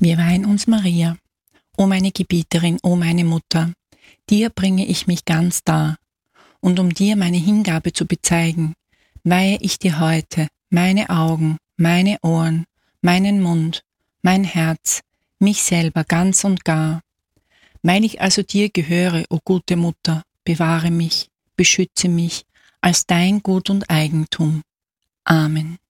Wir weihen uns Maria. O meine Gebieterin, o meine Mutter, dir bringe ich mich ganz dar, und um dir meine Hingabe zu bezeigen, weihe ich dir heute meine Augen, meine Ohren, meinen Mund, mein Herz, mich selber ganz und gar. Weil ich also dir gehöre, o gute Mutter, bewahre mich, beschütze mich als dein Gut und Eigentum. Amen.